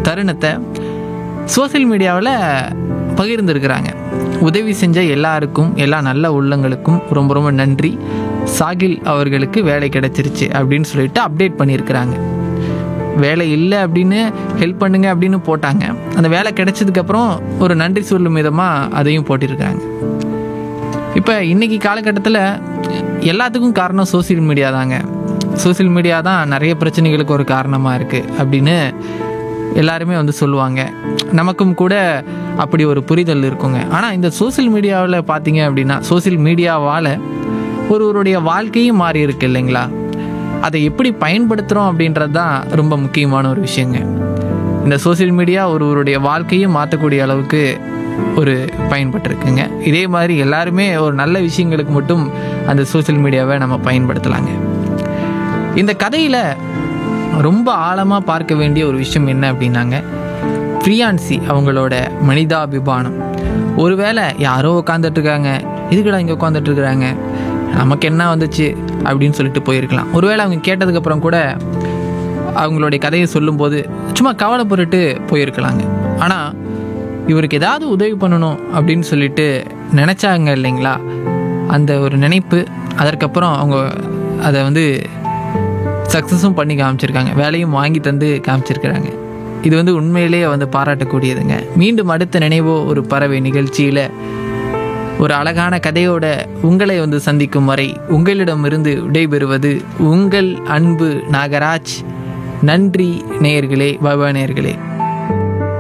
தருணத்தை சோசியல் மீடியாவில் பகிர்ந்துருக்கிறாங்க. உதவி செஞ்ச எல்லாருக்கும், எல்லா நல்ல உள்ளங்களுக்கும் ரொம்ப ரொம்ப நன்றி. சாகில் அவர்களுக்கு வேலை கிடைச்சிருச்சு அப்படின்னு சொல்லிட்டு அப்டேட் பண்ணியிருக்கிறாங்க. வேலை இல்லை அப்படின்னு ஹெல்ப் பண்ணுங்க அப்படின்னு போட்டாங்க. அந்த வேலை கிடைச்சதுக்கப்புறம் ஒரு நன்றி சொல்லும் விதமாக அதையும் போட்டிருக்காங்க. இப்போ இன்றைக்கி காலகட்டத்தில் எல்லாத்துக்கும் காரணம் சோசியல் மீடியா தாங்க. சோசியல் மீடியா தான் நிறைய பிரச்சனைகளுக்கு ஒரு காரணமாக இருக்குது அப்படின்னு எல்லாருமே வந்து சொல்லுவாங்க. நமக்கும் கூட அப்படி ஒரு புரிதல் இருக்குங்க. ஆனால் இந்த சோசியல் மீடியாவில் பார்த்தீங்க அப்படின்னா, சோசியல் மீடியாவால் ஒருவருடைய வாழ்க்கையும் மாறி இருக்கு இல்லைங்களா? அதை எப்படி பயன்படுத்துகிறோம் அப்படின்றது தான் ரொம்ப முக்கியமான ஒரு விஷயங்க. இந்த சோசியல் மீடியா ஒருவருடைய வாழ்க்கையும் மாற்றக்கூடிய அளவுக்கு ஒரு பயன்பட்டுருக்குங்க. இதே மாதிரி எல்லாருமே ஒரு நல்ல விஷயங்களுக்கு மட்டும் அந்த சோசியல் மீடியாவை நம்ம பயன்படுத்தலாங்க. இந்த கதையில் ரொம்ப ஆழமாக பார்க்க வேண்டிய ஒரு விஷயம் என்ன அப்படின்னாங்க, ஃப்ரீயான்சி அவங்களோட மனிதாபிமானம். ஒருவேளை யாரோ உட்காந்துட்ருக்காங்க, இதுக்கடா இங்கே உட்காந்துட்ருக்குறாங்க, நமக்கு என்ன வந்துச்சு அப்படின்னு சொல்லிட்டு போயிருக்கலாம். ஒருவேளை அவங்க கேட்டதுக்கப்புறம் கூட அவங்களுடைய கதையை சொல்லும்போது சும்மா கவலைப்பட்டுட்டு போயிருக்கலாங்க. ஆனால் இவருக்கு ஏதாவது உதவி பண்ணணும் அப்படின்னு சொல்லிட்டு நினச்சாங்க இல்லைங்களா? அந்த ஒரு நினைப்பு, அதற்கப்புறம் அவங்க அதை வந்து சக்ஸஸும் பண்ணி காமிச்சிருக்காங்க, வேலையும் வாங்கி தந்து காமிச்சிருக்கிறாங்க. இது வந்து உண்மையிலேயே வந்து பாராட்டக்கூடியதுங்க. மீண்டும் அடுத்த நினைவோ ஒரு பறவை நிகழ்ச்சியில் ஒரு அழகான கதையோட உங்களை வந்து சந்திக்கும் வரை உங்களிடமிருந்து விடைபெறுவது உங்கள் அன்பு நாகராஜ். நன்றி நேயர்களே, பாபா நேயர்களே.